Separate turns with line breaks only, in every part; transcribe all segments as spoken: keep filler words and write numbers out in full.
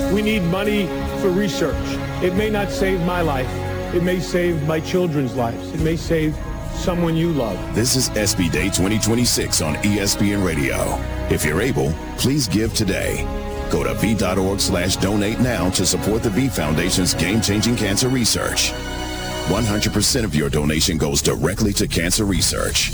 We need money for research. It may not save my life. It may save my children's lives. It may save someone you love.
This is ESPY Day twenty twenty-six on E S P N Radio. If you're able, please give today. Go to V.org slash donate now to support the V Foundation's game-changing cancer research. one hundred percent of your donation goes directly to cancer research.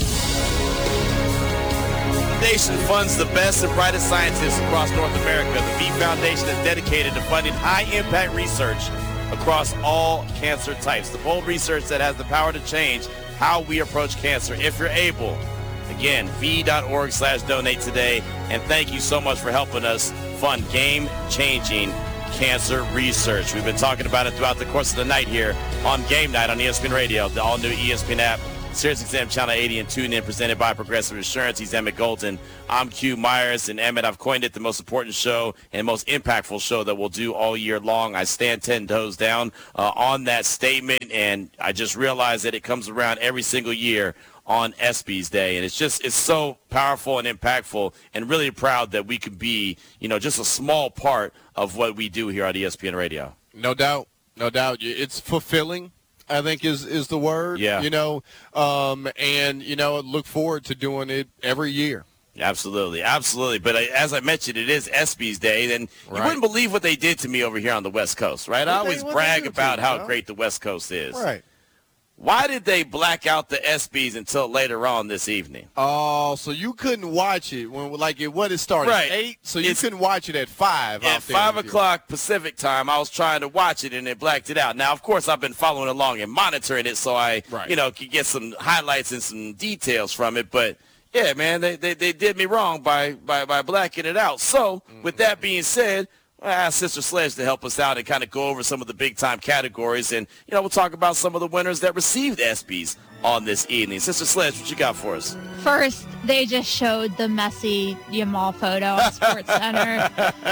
Foundation funds the best and brightest scientists across North America. The V Foundation is dedicated to funding high-impact research across all cancer types. The bold research that has the power to change how we approach cancer. If you're able, again, V.org slash donate today. And thank you so much for helping us fund game-changing cancer research. We've been talking about it throughout the course of the night here on Game Night on E S P N Radio, the all-new E S P N app, SiriusXM Channel eighty, and TuneIn, presented by Progressive Insurance. He's Emmett Golden. I'm Q Myers, and Emmett, I've coined it the most important show and most impactful show that we'll do all year long. I stand ten toes down uh, on that statement, and I just realized that it comes around every single year on ESPY's Day, and it's just it's so powerful and impactful, and really proud that we could be, you know, just a small part of what we do here on E S P N Radio.
No doubt, no doubt. It's fulfilling, I think is is the word.
Yeah.
You know, um, and, you know, look forward to doing it every year.
Absolutely, absolutely. But I, as I mentioned, it is ESPY's Day, and
Right.
you wouldn't believe what they did to me over here on the West Coast, right? I
What they-
always
what they
brag
do to
about
you,
how
bro?
great the West Coast is.
Right.
Why did they black out the ESPYs until later on this evening?
Oh, so you couldn't watch it when, like, it what it started
Right.
eight, so you
It's-
couldn't watch it at five.
At
out there
five
with you.
o'clock Pacific time, I was trying to watch it, and it blacked it out. Now, of course, I've been following along and monitoring it so I,
Right.
you know, could get some highlights and some details from it. But, yeah, man, they, they, they did me wrong by, by, by blacking it out. So, with that being said, I asked Sister Sledge to help us out and kind of go over some of the big-time categories. And, you know, we'll talk about some of the winners that received ESPYs on this evening. Sister Sledge, what you got for us?
First, they just showed the messy Yamal photo on Sports Center.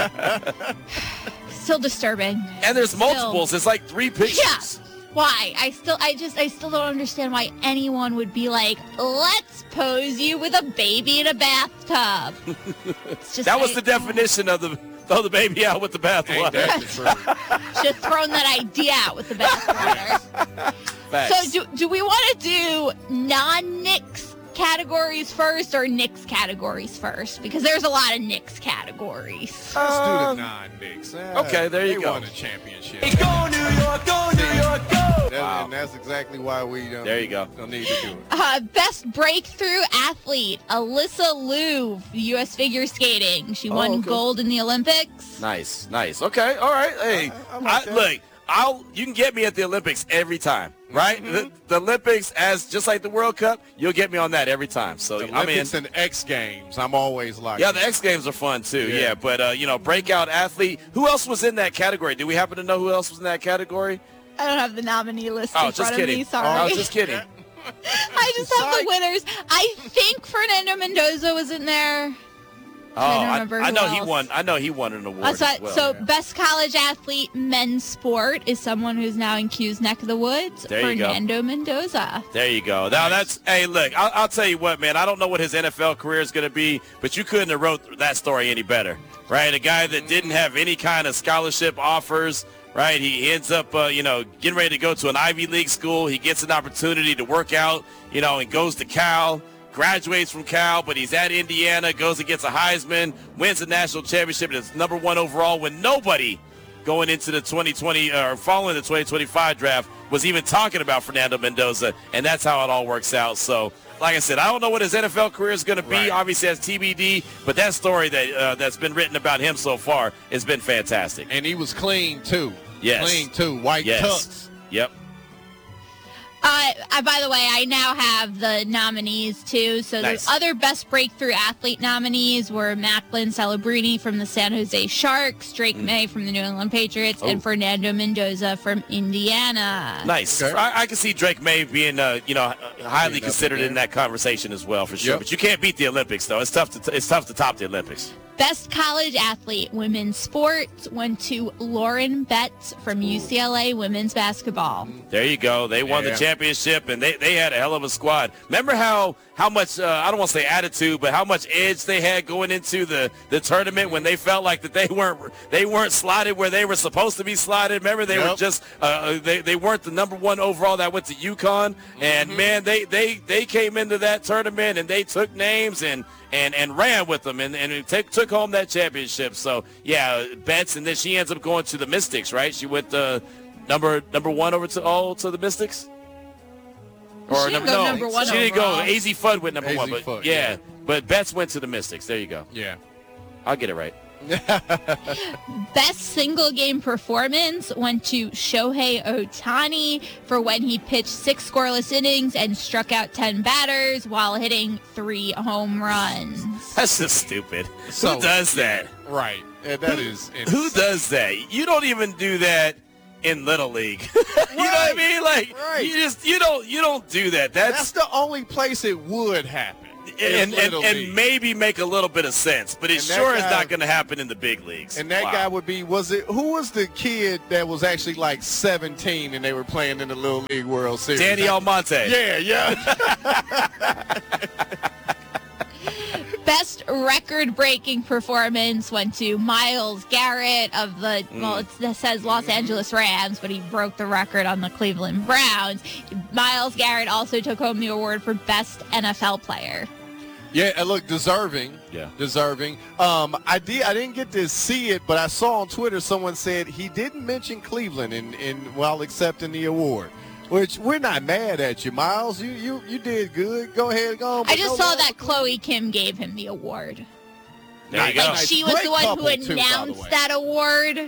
Still disturbing.
And there's
Still.
multiples. It's like three pictures.
Yeah. Why? I still, I just, I still don't understand why anyone would be like, let's pose you with a baby in a bathtub. It's just,
That was
I-
the definition of the throw the baby out with the
Ain't
bathwater.
that the truth?
Should have thrown that idea out with the bathwater.
Facts.
So do, do we want to do non-Knicks categories first or Knicks categories first? Because there's a lot of Knicks categories.
Let's do the non-Knicks. Uh,
okay, there you
they
go.
won a championship.
Go New York, go New York, go!
That-
Wow.
And that's exactly why we don't,
There you go.
don't need to do it.
Uh, best breakthrough athlete, Alyssa Liu, U S figure skating. She
Oh,
won
okay.
gold in the Olympics.
Nice, nice. Okay, all right. Hey,
I- I like that.
look, I'll you can get me at the Olympics every time, right?
Mm-hmm.
The, the Olympics, as just like the World Cup, you'll get me on that every time. So
The
I'm in.
Olympics and X Games, I'm always like,
Yeah, the X Games are fun too. Yeah,
Yeah.
but uh, you know, breakout athlete. Who else was in that category? Do we happen to know who else was in that category?
I don't have the nominee list
Oh,
in
just
front of
kidding.
me. Sorry.
I was just kidding.
I just have the
Psych.
winners. I think Fernando Mendoza was in there.
Oh,
I don't
I,
remember
I
who
know he
else.
won. I know he won an award.
Uh, so
as well.
so best college athlete, men's sport, is someone who's now in Q's neck of the woods.
There you go.
Fernando Mendoza.
There you go. Now that's hey, look, I'll, I'll tell you what, man. I don't know what his N F L career is going to be, but you couldn't have wrote that story any better, right? A guy that didn't have any kind of scholarship offers, right? He ends up, uh, you know, getting ready to go to an Ivy League school. He gets an opportunity to work out, you know, and goes to Cal. Graduates from Cal, but he's at Indiana, goes and gets a Heisman, wins the national championship, and is number one overall when nobody going into the twenty twenty or following the twenty twenty-five draft was even talking about Fernando Mendoza, and that's how it all works out. So, like I said, I don't know what his N F L career is going to be.
Right.
Obviously, that's T B D, but that story that uh, that's been written about him so far has been fantastic.
And he was clean, too.
Yes.
Clean, too. White
Yes.
tux.
Yep.
Uh, uh, by the way, I now have the nominees, too. So
Nice.
the other Best Breakthrough Athlete nominees were Macklin Celebrini from the San Jose Sharks, Drake May from the New England Patriots,
Mm. Oh.
and Fernando Mendoza from Indiana.
Nice.
Okay.
I, I can see Drake May being, uh, you know, highly
Being up
considered
there.
in that conversation as well, for sure.
Yep.
But you can't beat the Olympics, though. It's tough to it's tough to top the Olympics.
Best college athlete, women's sports, went to Lauren Betts from U C L A women's basketball.
There you go. They won
Yeah.
the championship, and they, they had a hell of a squad. Remember how how much, uh, I don't want to say attitude, but how much edge they had going into the, the tournament when they felt like that they weren't they weren't slotted where they were supposed to be slotted. Remember, they
Yep.
were just uh, they, they weren't the number one overall that went to UConn. And,
Mm-hmm.
man, they, they, they came into that tournament, and they took names and and, and ran with them and, and take, took home that championship. So, yeah, Betts, and then she ends up going to the Mystics, right? She went uh, number number one over to all to the Mystics?
She didn't go
no,
number one
she didn't go.
overall.
A Z Fudd went number
A Z
one, but
Fudd,
yeah,
yeah.
but Betts went to the Mystics. There you go.
Yeah.
I'll get it right.
Best single game performance went to Shohei Ohtani for when he pitched six scoreless innings and struck out ten batters while hitting three home runs.
That's just stupid.
So-
Who does that?
Right. Yeah, that is
Who
insane.
does that? You don't even do that in Little League. You know what I mean? Like
Right.
you just you don't you don't do that.
That's
That's,
the only place it would happen.
and,
is
and,
Little
and
League.
maybe make a little bit of sense, but it
And that
sure is
guy-
not going to happen in the big leagues.
And that
Wow.
guy would be, was it, who was the kid that was actually like seventeen and they were playing in the Little League World Series?
Danny Almonte.
Yeah, yeah.
Best record-breaking performance went to Myles Garrett of the, well, it's, it says Los Angeles Rams, but he broke the record on the Cleveland Browns. Myles Garrett also took home the award for Best N F L Player.
Yeah, and look, deserving.
Yeah.
Deserving. Um, I did. I didn't get to see it, but I saw on Twitter someone said he didn't mention Cleveland in, in while accepting the award. Which we're not mad at you, Miles. You you you did good. Go ahead, go on.
I just saw that Chloe Kim gave him the award.
There you
Nice.
go.
Like, she was
Great
the one who
couple, too, by the
announced
way.
that award.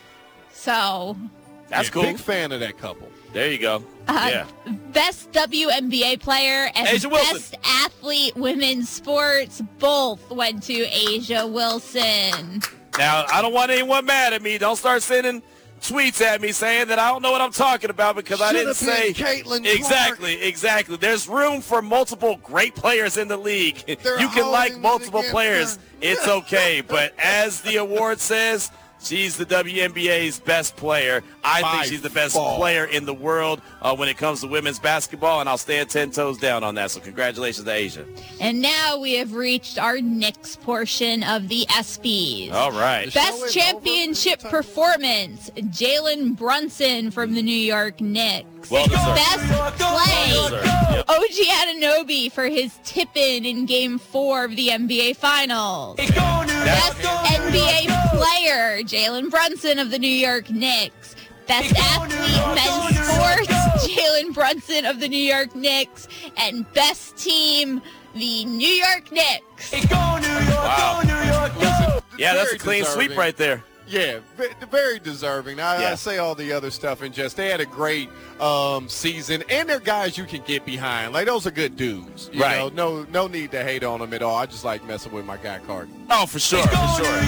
So,
That's
Yeah,
cool.
Big fan of that couple.
There you go.
uh,
yeah.
Best W N B A player and
Asia Wilson.
Best Athlete Women's Sports both went to Asia Wilson.
Now, I don't want anyone mad at me. Don't start sending tweets at me saying that I don't know what I'm talking about because I didn't
Should've
say
been Caitlin Clark.
exactly, exactly. There's room for multiple great players in the league.
They're
You can like
holding it
multiple
against
players.
her.
It's okay. But as the award says, she's the W N B A's best player. I
By
think she's the best
far.
player in the world uh, when it comes to women's basketball, and I'll stand ten toes down on that. So congratulations to Asia.
And now we have reached our Knicks portion of the ESPYs.
All right.
The show
Best
is
championship
over.
performance, Jalen Brunson from the New York Knicks.
Well deserved.
Best play,
Deserved. Yep.
O G Anunoby for his tip-in in Game four of the N B A Finals. Best N B A player, Jalen Brunson of the New York Knicks. Best athlete, men's sports, Jalen Brunson of the New York Knicks. And best team, the New York Knicks.
Wow. Yeah, that's
Very
a clean
deserving.
sweep right there.
Yeah, ve- very deserving. I,
Yeah.
I say all the other stuff and just they had a great um, season, and they're guys you can get behind. Like those are good dudes. You
Right.
know, no no need to hate on them at all. I just like messing with my guy Carton.
Oh, for sure, for sure.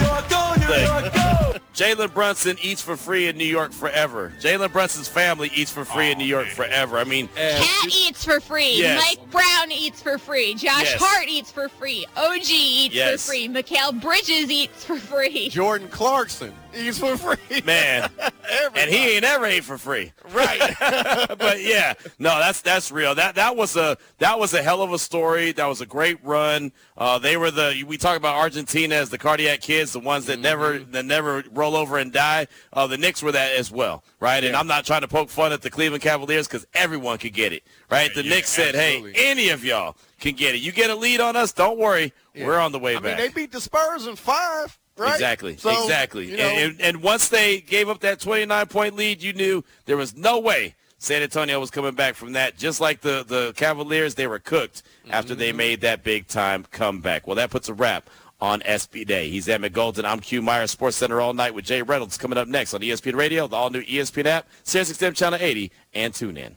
Look, Jalen Brunson eats for free in New York forever. Jalen Brunson's family eats for free in New York forever. I mean,
Cat eats for free.
Yes.
Mike Brown eats for free. Josh
Yes.
Hart eats for free. O G eats
Yes.
for free. Mikal Bridges eats for free.
Jordan Clarkson, he's for free.
man, and he ain't ever ate for free.
right.
But yeah, no, that's that's real. That that was a that was a hell of a story. That was a great run. Uh, they were the we talk about Argentina as the cardiac kids, the ones that never that never roll over and die. Uh, the Knicks were that as well, right? And
Yeah.
I'm not trying to poke fun at the Cleveland Cavaliers because everyone could get it, right? The
Yeah,
Knicks said,
absolutely.
"Hey, any of y'all can get it. You get a lead on us, don't worry,
Yeah.
we're on the way
I
back."
mean, they beat the Spurs in five, right?
Exactly,
So,
exactly.
you know,
and, and, and once they gave up that twenty-nine point lead, you knew there was no way San Antonio was coming back from that. Just like the, the Cavaliers, they were cooked after they made that big-time comeback. Well, that puts a wrap on S B Day. He's Emmett Golden. I'm Q Meyer, Sports Center all night with Jay Reynolds coming up next on E S P N Radio, the all-new E S P N app, Sirius X M Channel eighty, and tune in.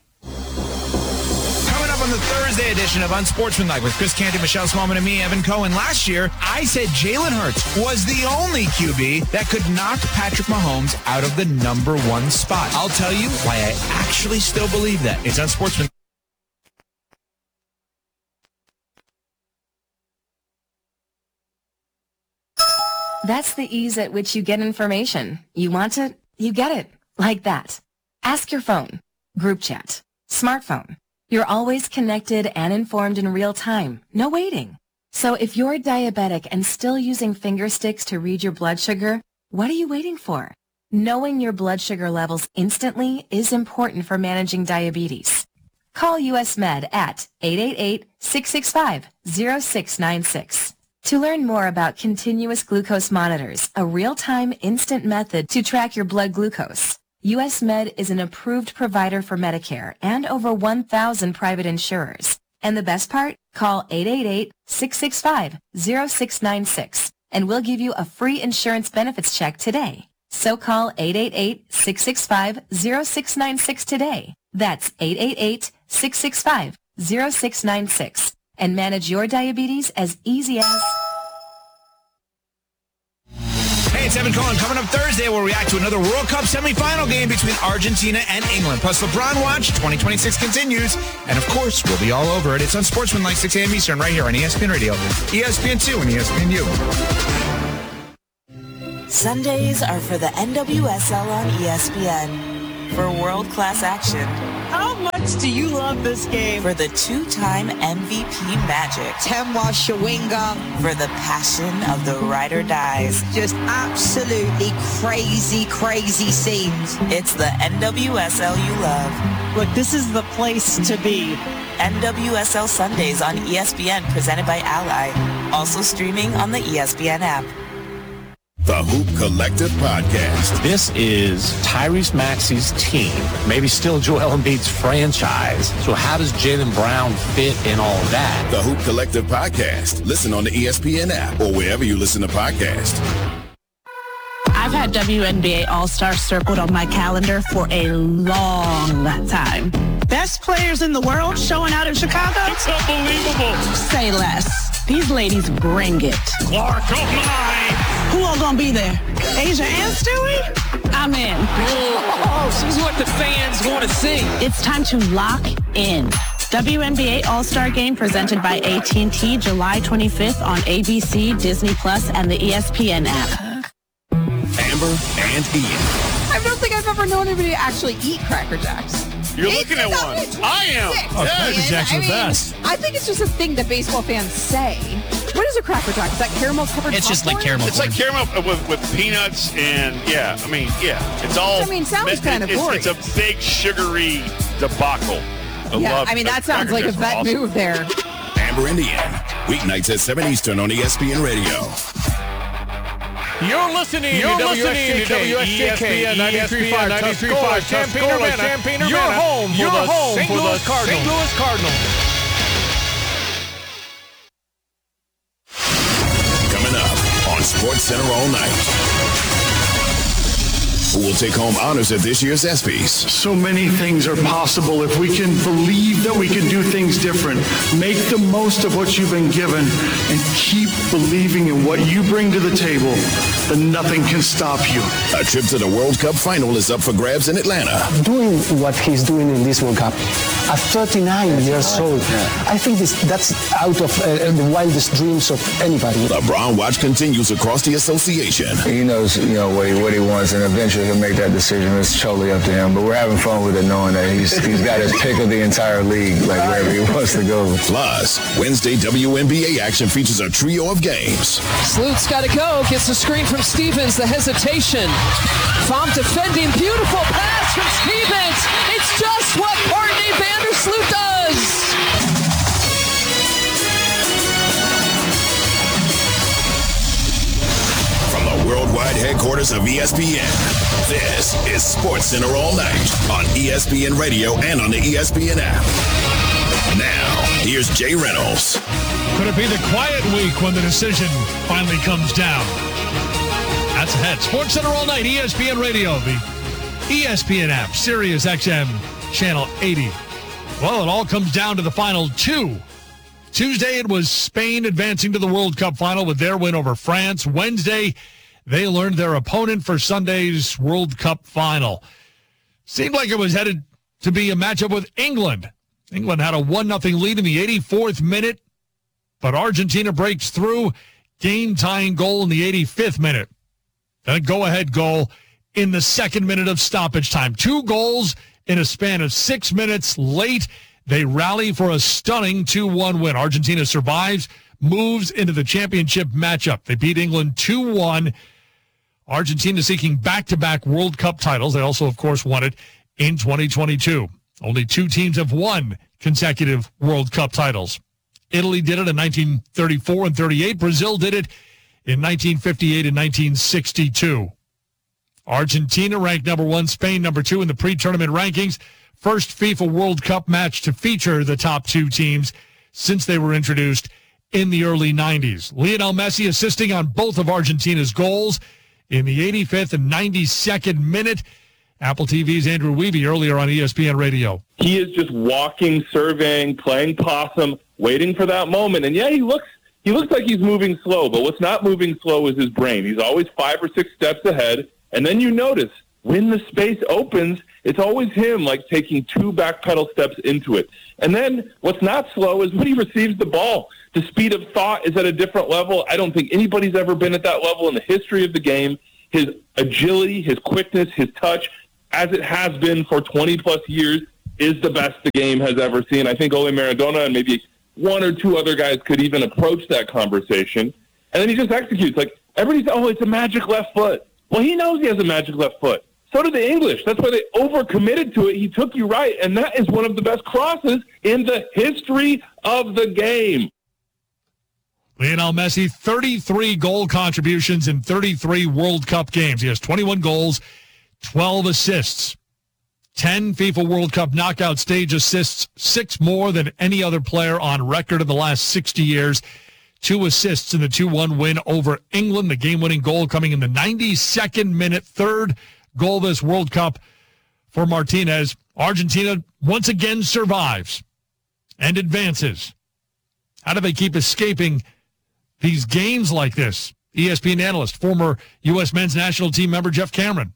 Coming up on the Thursday edition of Unsportsmanlike with Chris Canty, Michelle Smallman, and me, Evan Cohen. Last year, I said Jalen Hurts was the only Q B that could knock Patrick Mahomes out of the number one spot. I'll tell you why I actually still believe that. It's Unsportsmanlike.
That's the ease at which you get information. You want it, you get it. Like that. Ask your phone. Group chat. Smartphone. You're always connected and informed in real time. No waiting. So if you're diabetic and still using finger sticks to read your blood sugar, what are you waiting for? Knowing your blood sugar levels instantly is important for managing diabetes. Call U S Med at eight eight eight, six six five, zero six nine six. To learn more about continuous glucose monitors, a real-time instant method to track your blood glucose, U S Med is an approved provider for Medicare and over one thousand private insurers. And the best part? Call eight eight eight, six six five, zero six nine six and we'll give you a free insurance benefits check today. So call eight eight eight, six six five, zero six nine six today. That's eight eight eight, six six five, zero six nine six and manage your diabetes as easy as...
Hey, it's Evan Cohen. Coming up Thursday, we'll react to another World Cup semifinal game between Argentina and England. Plus, LeBron Watch twenty twenty-six continues. And, of course, we'll be all over it. It's on Sportsmanlike, six a.m. Eastern, right here on E S P N Radio, E S P N two, and E S P N U.
Sundays are for the N W S L on E S P N. For world-class action.
How much do you love this game?
For the two-time M V P magic.
Temwa Shawinga.
For the passion of the ride or dies.
Just absolutely crazy, crazy scenes.
It's the N W S L you love.
Look, this is the place to be.
N W S L Sundays on E S P N, presented by Ally. Also streaming on the E S P N app.
The Hoop Collective Podcast.
This is Tyrese Maxey's team, maybe still Joel Embiid's franchise. So how does Jaylen Brown fit in all of that?
The Hoop Collective Podcast. Listen on the E S P N app or wherever you listen to podcasts.
I've had W N B A All-Star circled on my calendar for a long time.
Best players in the world showing out in Chicago?
It's unbelievable.
Say less. These ladies bring it.
Clark, oh my!
Who all gonna be there? Asia and Stewie?
I'm in.
Oh, she's what the fans want to see.
It's time to lock in. W N B A All-Star Game presented by A T and T July twenty-fifth on A B C, Disney Plus, and the E S P N app.
Amber and Ian.
I don't think I've ever known anybody to actually eat Cracker Jacks.
You're
it's
looking at one. I am.
Oh,
yes.
Cracker Jacks are the best. I think it's just a thing that baseball fans say. What is a Cracker Jack? Is that caramel covered?
It's
popcorn?
just like caramel.
It's like caramel with, with peanuts and yeah. I mean yeah. It's all.
Which, I mean, sounds
it,
kind of
it's,
boring.
It's a big sugary debacle. I
yeah,
love
I mean that sounds like a vet
awesome.
move there.
Amber and Ian. Weeknights at seven Eastern on E S P N Radio.
You're listening
You're
to
listening to W S J K, ninety-three point five, Tuscola, Champaign-Urbana,
Champaign-Urbana.
your home for
Your
the
home
Saint
for the
Louis Cardinals.
Saint Louis Cardinals.
Coming up on Sports Center all night. Who will take home honors at this year's ESPYs?
So many things are possible if we can believe that we can do things different. Make the most of what you've been given and keep believing in what you bring to the table. Then nothing can stop you.
A trip to the World Cup final is up for grabs in Atlanta.
Doing what he's doing in this World Cup at thirty-nine years old, I think this, that's out of uh, the wildest dreams of anybody.
LeBron Watch continues across the association.
He knows, you know, what he, what he wants, and eventually he'll make that decision. It's totally up to him. But we're having fun with it, knowing that he's he's got his pick of the entire league, like wherever he wants to go.
Plus, Wednesday W N B A action features a trio of games.
Sloot's got to go. Gets the screen from Stevens. The hesitation. Fom defending. Beautiful pass from Stevens. It's just what Courtney Vandersloot does.
From the worldwide headquarters of E S P N, this is Sports Center all night on E S P N Radio and on the E S P N app. Now, here's Jay Reynolds.
Could it be the quiet week when the decision finally comes down? That's ahead. Sports Center all night, E S P N Radio, the E S P N app, Sirius X M, Channel eighty. Well, it all comes down to the final two. Tuesday, it was Spain advancing to the World Cup final with their win over France. Wednesday, they learned their opponent for Sunday's World Cup final. Seemed like it was headed to be a matchup with England. England had a one nothing lead in the eighty-fourth minute, but Argentina breaks through, game-tying goal in the eighty-fifth minute. Then a go-ahead goal in the second minute of stoppage time. Two goals in a span of six minutes late. They rally for a stunning two one win. Argentina survives, moves into the championship matchup. They beat England two one. Argentina seeking back-to-back World Cup titles. They also, of course, won it in twenty twenty-two. Only two teams have won consecutive World Cup titles. Italy did it in nineteen thirty-four and thirty-eight. Brazil did it in nineteen fifty-eight and nineteen sixty-two. Argentina ranked number one, Spain number two in the pre-tournament rankings. First FIFA World Cup match to feature the top two teams since they were introduced in the early nineties. Lionel Messi assisting on both of Argentina's goals in the eighty-fifth and ninety-second minute. Apple T V's Andrew Wiebe earlier on E S P N Radio.
He is just walking, surveying, playing possum, waiting for that moment. And yeah, he looks he looks like he's moving slow, but what's not moving slow is his brain. He's always five or six steps ahead. And then you notice when the space opens, it's always him like taking two back pedal steps into it. And then what's not slow is when he receives the ball. The speed of thought is at a different level. I don't think anybody's ever been at that level in the history of the game. His agility, his quickness, his touch, as it has been for twenty plus years, is the best the game has ever seen. I think Ole Maradona and maybe one or two other guys could even approach that conversation. And then he just executes. Like, everybody's, oh, it's a magic left foot. Well, he knows he has a magic left foot. So did the English. That's why they overcommitted to it. He took you right, and that is one of the best crosses in the history of the game.
Lionel Messi, thirty-three goal contributions in thirty-three World Cup games. He has twenty-one goals, twelve assists, ten FIFA World Cup knockout stage assists, six more than any other player on record in the last sixty years. Two assists in the two one win over England. The game-winning goal coming in the ninety-second minute, third goal this World Cup for Martinez. Argentina once again survives and advances. How do they keep escaping these games like this? E S P N analyst, former U S men's national team member Jeff Cameron.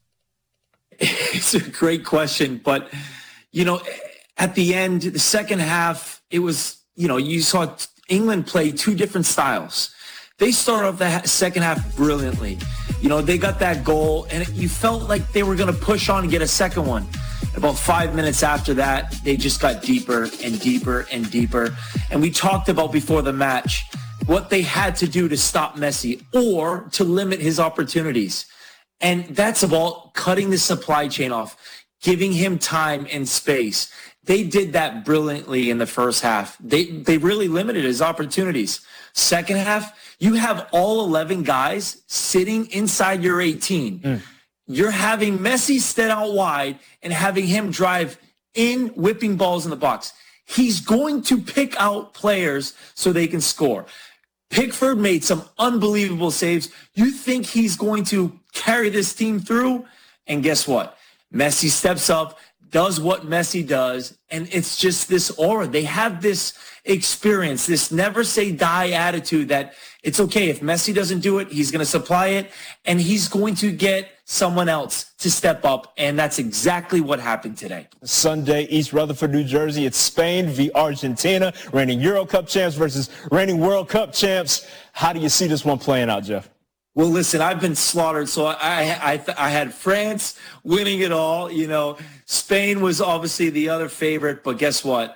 It's a great question, but, you know, at the end, the second half, it was, you know, you saw England play two different styles. They started off the second half brilliantly. You know, they got that goal, and you felt like they were going to push on and get a second one. About five minutes after that, they just got deeper and deeper and deeper. And we talked about before the match what they had to do to stop Messi or to limit his opportunities. And that's about cutting the supply chain off, giving him time and space. They did that brilliantly in the first half. They they really limited his opportunities. Second half, you have all eleven guys sitting inside your eighteen. Mm. You're having Messi stand out wide and having him drive in, whipping balls in the box. He's going to pick out players so they can score. Pickford made some unbelievable saves. You think he's going to carry this team through? And guess what? Messi steps up, does what Messi does, and it's just this aura. They have this experience, this never say die attitude that it's okay. If Messi doesn't do it, he's going to supply it, and he's going to get someone else to step up, and that's exactly what happened today.
Sunday, East Rutherford, New Jersey. It's Spain v. Argentina, reigning Euro Cup champs versus reigning World Cup champs. How do you see this one playing out, Jeff?
Well, listen, I've been slaughtered, so I I, I had France winning it all. You know, Spain was obviously the other favorite, but guess what?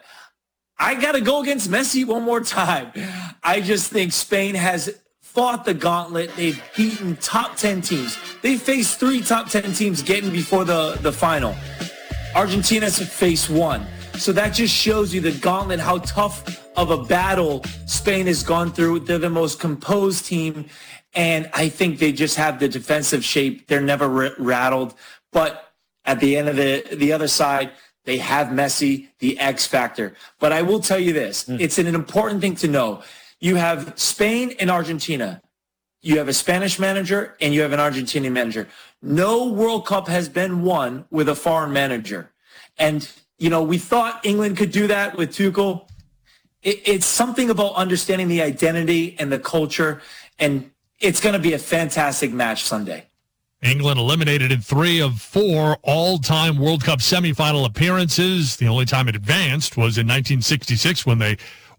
I got to go against Messi one more time. I just think Spain has fought the gauntlet. They've beaten top ten teams. They faced three top ten teams getting before the, the final. Argentina's faced one. So that just shows you the gauntlet, how tough of a battle Spain has gone through. They're the most composed team, and I think they just have the defensive shape. They're never r- rattled. But at the end of the, the other side, they have Messi, the X factor. But I will tell you this. Mm. It's an important thing to know. You have Spain and Argentina. You have a Spanish manager and you have an Argentinian manager. No World Cup has been won with a foreign manager. And, you know, we thought England could do that with Tuchel. It, it's something about understanding the identity and the culture, and it's going to be a fantastic match Sunday.
England eliminated in three of four all-time World Cup semifinal appearances. The only time it advanced was in nineteen sixty-six when they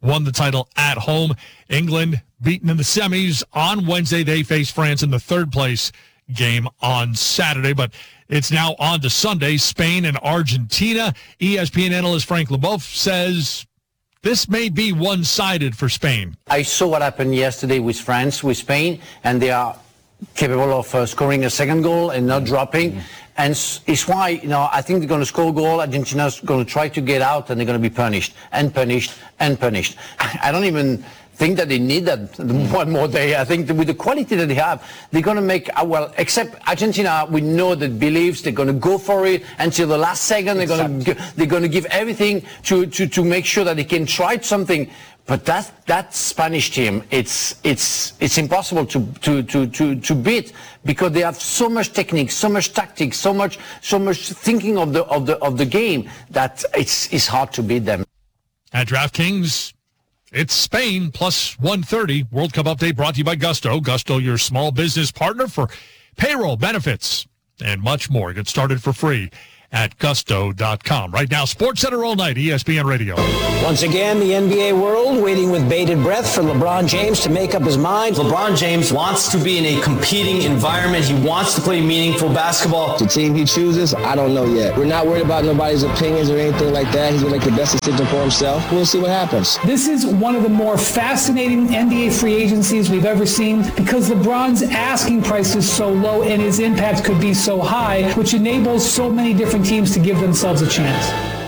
won the title at home. England beaten in the semis on Wednesday. They face France in the third place game on Saturday, but it's now on to Sunday, Spain and Argentina. E S P N analyst Frank Leboeuf says this may be one-sided for Spain.
I saw what happened yesterday with France, with Spain, and they are capable of uh, scoring a second goal and not dropping. Mm-hmm. And it's why, you know, I think they're going to score a goal. Argentina's going to try to get out, and they're going to be punished and punished and punished. I don't even think that they need that one more day. I think that with the quality that they have, they're going to make, uh, well, except Argentina, we know that believes they're going to go for it until the last second. They're going to they're going to give everything to, to, to make sure that they can try something. But that that Spanish team, it's it's it's impossible to to, to, to to beat because they have so much technique, so much tactics, so much so much thinking of the of the of the game that it's it's hard to beat them.
At DraftKings, it's Spain plus one thirty. World Cup update brought to you by Gusto. Gusto, your small business partner for payroll, benefits, and much more. Get started for free at gusto dot com. Right now, SportsCenter all night, E S P N Radio.
Once again, the N B A world waiting with bated breath for LeBron James to make up his mind.
LeBron James wants to be in a competing environment. He wants to play meaningful basketball.
The team he chooses, I don't know yet. We're not worried about nobody's opinions or anything like that. He's going to make the best decision for himself. We'll see what happens.
This is one of the more fascinating N B A free agencies we've ever seen because LeBron's asking price is so low and his impact could be so high, which enables so many different teams to give themselves a chance.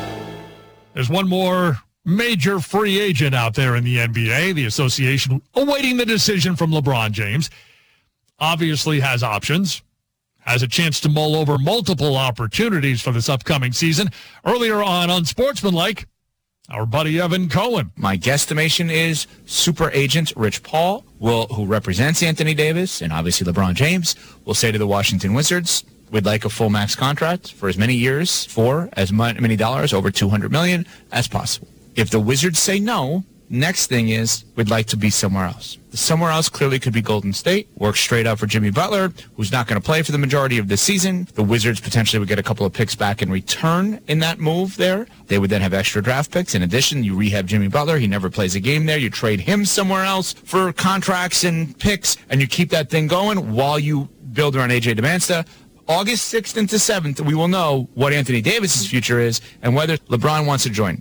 There's one more major free agent out there in the N B A. The association awaiting the decision from LeBron James. Obviously has options. Has a chance to mull over multiple opportunities for this upcoming season. Earlier on Unsportsmanlike, our buddy Evan Cohen.
My guesstimation is super agent Rich Paul, will who represents Anthony Davis and obviously LeBron James, will say to the Washington Wizards, we'd like a full max contract for as many years, for as many dollars, over two hundred million dollars as possible. If the Wizards say no, next thing is we'd like to be somewhere else. The somewhere else clearly could be Golden State. Works straight out for Jimmy Butler, who's not going to play for the majority of the season. The Wizards potentially would get a couple of picks back in return in that move there. They would then have extra draft picks. In addition, you rehab Jimmy Butler. He never plays a game there. You trade him somewhere else for contracts and picks, and you keep that thing going while you build around A J DeMansta. August sixth into seventh, we will know what Anthony Davis's future is and whether LeBron wants to join.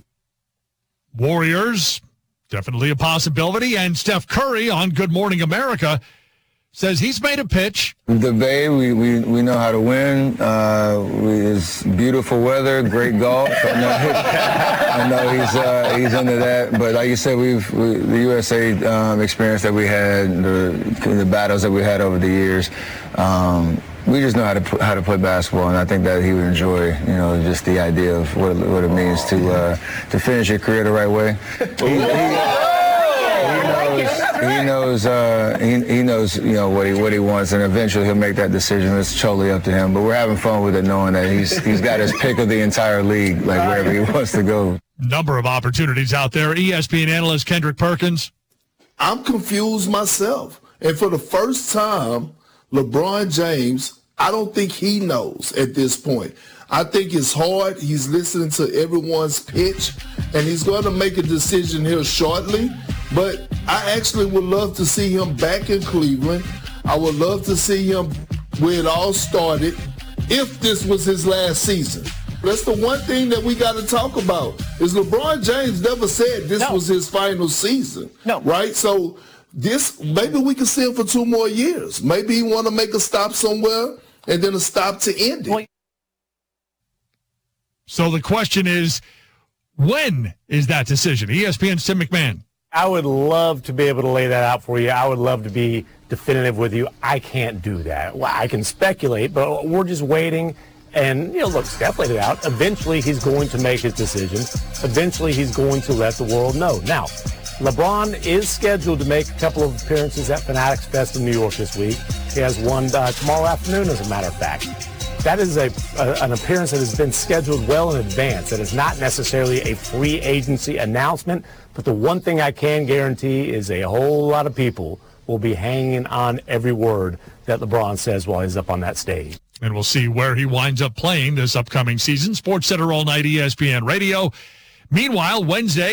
Warriors, definitely a possibility. And Steph Curry on Good Morning America says he's made a pitch.
The Bay, we, we, we know how to win. Uh, we, it's beautiful weather, great golf. I know, I know he's uh, he's into that. But like you said, we've we, the U S A um, experience that we had, the, the battles that we had over the years. Um, We just know how to how to play basketball, and I think that he would enjoy, you know, just the idea of what what it means to uh, to finish your career the right way. He, he, he knows he knows uh, he, he knows you know what he what he wants, and eventually he'll make that decision. It's totally up to him. But we're having fun with it, knowing that he's he's got his pick of the entire league, like wherever he wants to go.
Number of opportunities out there. E S P N analyst Kendrick Perkins.
I'm confused myself, and for the first time, LeBron James, I don't think he knows at this point. I think it's hard. He's listening to everyone's pitch, and he's going to make a decision here shortly. But I actually would love to see him back in Cleveland. I would love to see him where it all started if this was his last season. That's the one thing that we got to talk about is LeBron James never said this no. was his final season. No. Right? So this, maybe we can see him for two more years. Maybe he want to make a stop somewhere and then a stop to end it.
So the question is, when is that decision? E S P N's Tim McMahon.
I would love to be able to lay that out for you. I would love to be definitive with you. I can't do that. Well, I can speculate, but we're just waiting. And, you know, look, Steph laid it out. Eventually, he's going to make his decision. Eventually, he's going to let the world know. Now, LeBron is scheduled to make a couple of appearances at Fanatics Fest in New York this week. He has one uh, tomorrow afternoon, as a matter of fact. That is a, a an appearance that has been scheduled well in advance. It is not necessarily a free agency announcement, but the one thing I can guarantee is a whole lot of people will be hanging on every word that LeBron says while he's up on that stage.
And we'll see where he winds up playing this upcoming season. SportsCenter all night, E S P N Radio. Meanwhile, Wednesday,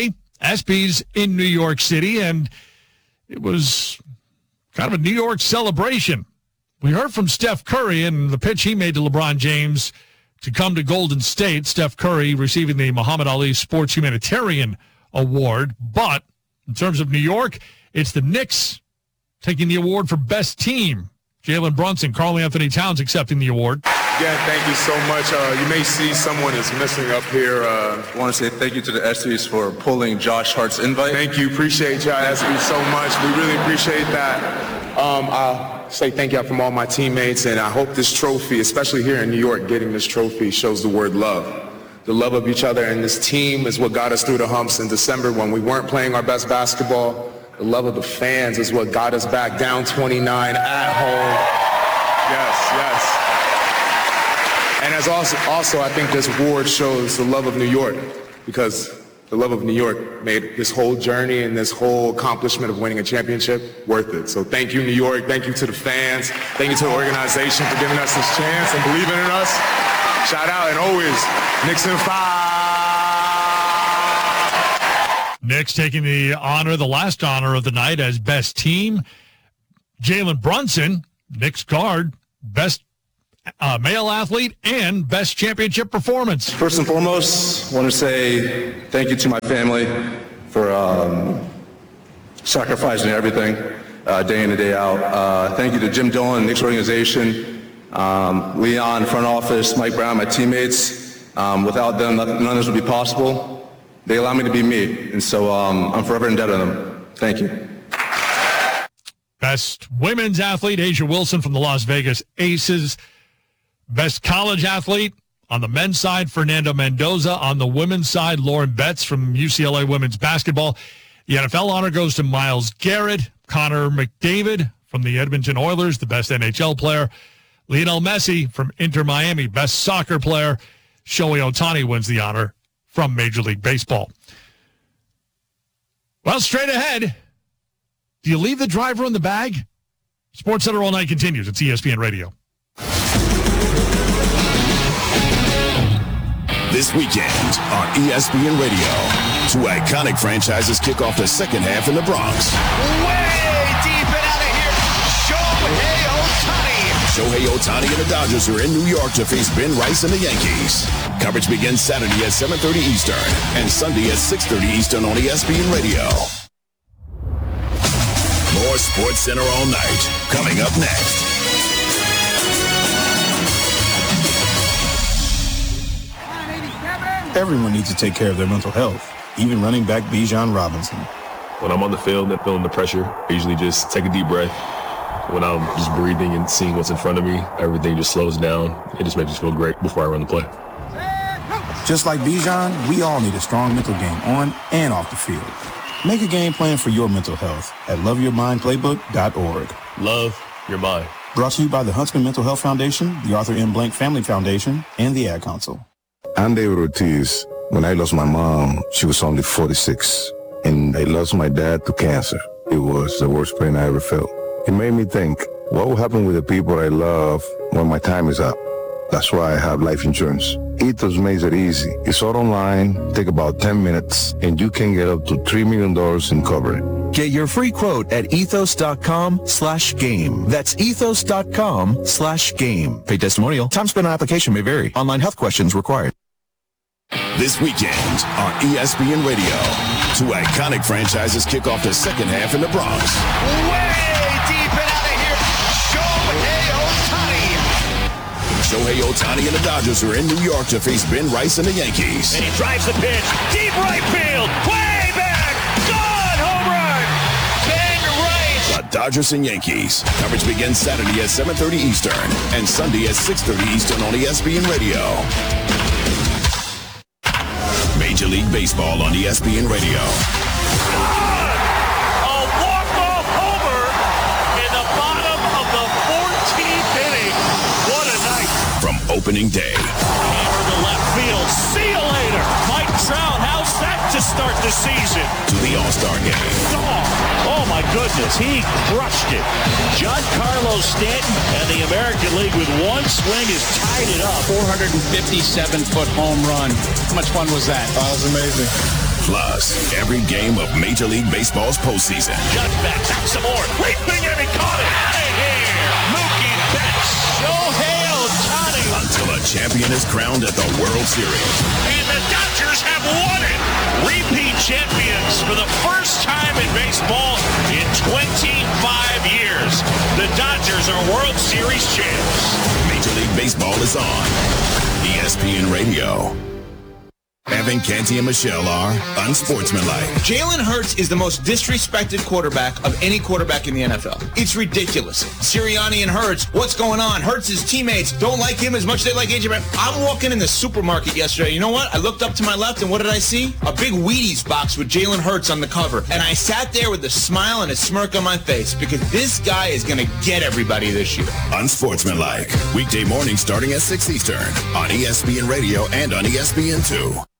ESPYs in New York City, and it was kind of a New York celebration. We heard from Steph Curry and the pitch he made to LeBron James to come to Golden State. Steph Curry receiving the Muhammad Ali Sports Humanitarian Award. But in terms of New York, it's the Knicks taking the award for best team. Jalen Brunson, Karl Anthony Towns accepting the award.
Again, thank you so much. Uh, you may see someone is missing up here. Uh,
I want to say thank you to the ESPYs for pulling Josh Hart's invite.
Thank you. Appreciate y'all, ESPYs, so much. We really appreciate that. Um, I'll say thank you from all my teammates, and I hope this trophy, especially here in New York, getting this trophy shows the word love. The love of each other, and this team is what got us through the humps in December when we weren't playing our best basketball. The love of the fans is what got us back down twenty-nine at home. Yes, yes. And as also, also, I think this award shows the love of New York, because the love of New York made this whole journey and this whole accomplishment of winning a championship worth it. So thank you, New York. Thank you to the fans. Thank you to the organization for giving us this chance and believing in us. Shout out, and always, Knicks in five.
Knicks taking the honor, the last honor of the night as best team. Jalen Brunson, Knicks guard, best Uh, male athlete, and best championship performance.
First and foremost, I want to say thank you to my family for um, sacrificing everything uh, day in and day out. Uh, thank you to Jim Dolan, Knicks organization, um, Leon, front office, Mike Brown, my teammates. Um, without them, none of this would be possible. They allow me to be me, and so um, I'm forever indebted to them. Thank you.
Best women's athlete, Asia Wilson from the Las Vegas Aces. Best college athlete on the men's side, Fernando Mendoza. On the women's side, Lauren Betts from U C L A women's basketball. The N F L honor goes to Myles Garrett. Connor McDavid from the Edmonton Oilers, the best N H L player. Lionel Messi from Inter Miami, best soccer player. Shohei Ohtani wins the honor from Major League Baseball. Well, straight ahead, do you leave the driver in the bag? Sports Center All Night continues. It's E S P N Radio.
This weekend on E S P N Radio, two iconic franchises kick off the second half in the Bronx.
Way deep and out of here, Shohei Ohtani.
Shohei Ohtani and the Dodgers are in New York to face Ben Rice and the Yankees. Coverage begins Saturday at seven thirty Eastern and Sunday at six thirty Eastern on E S P N Radio. More Sports Center All Night coming up next.
Everyone needs to take care of their mental health, even running back Bijan Robinson.
When I'm on the field and feeling the pressure, I usually just take a deep breath. When I'm just breathing and seeing what's in front of me, everything just slows down. It just makes me feel great before I run the play.
Just like Bijan, we all need a strong mental game on and off the field. Make a game plan for your mental health at love your mind playbook dot org.
Love your mind.
Brought to you by the Huntsman Mental Health Foundation, the Arthur M. Blank Family Foundation, and the Ad Council.
I'm David Ortiz. When I lost my mom, she was only forty-six, and I lost my dad to cancer. It was the worst pain I ever felt. It made me think, what will happen with the people I love when my time is up? That's why I have life insurance. Ethos makes it easy. It's all online, take about ten minutes, and you can get up to three million dollars in coverage.
Get your free quote at ethos.com slash game. That's ethos.com slash game. Paid testimonial. Time spent on application may vary. Online health questions required.
This weekend on E S P N Radio, two iconic franchises kick off the second half in the Bronx.
Way deep and out of here, Shohei Ohtani.
Shohei Ohtani and the Dodgers are in New York to face Ben Rice and the Yankees.
And he drives the pitch, deep right field, way back, gone, home run, Ben Rice.
The Dodgers and Yankees. Coverage begins Saturday at seven thirty Eastern and Sunday at six thirty Eastern on E S P N Radio. Major League Baseball on E S P N Radio.
A walk-off homer in the bottom of the fourteenth inning. What a night.
From opening day.
Hammer to left field. See you later. Mike Trout, how's that to start the season?
To the All-Star game.
Oh, my goodness. He crushed it. Giancarlo Stanton and the American League with one swing has tied it up.
four hundred fifty-seven foot home run. How much fun was that?
Oh, it was amazing.
Plus, every game of Major League Baseball's postseason.
Judge backs out some more. Leaping and he caught it. Out of here. Mookie Betts. Shohei Ohtani.
Until a champion is crowned at the World Series.
And the Dodgers have won it. Repeat champions for the first time in baseball in twenty-five years. The Dodgers are World Series champs.
Major League Baseball is on E S P N Radio. Evan, Canty, and Michelle are unsportsmanlike.
Jalen Hurts is the most disrespected quarterback of any quarterback in the N F L. It's ridiculous. Sirianni and Hurts, what's going on? Hurts' teammates don't like him as much as they like A J Brown. I'm walking in the supermarket yesterday. You know what? I looked up to my left, and what did I see? A big Wheaties box with Jalen Hurts on the cover. And I sat there with a smile and a smirk on my face because this guy is going to get everybody this year.
Unsportsmanlike. Weekday morning starting at six Eastern on E S P N Radio and on E S P N two.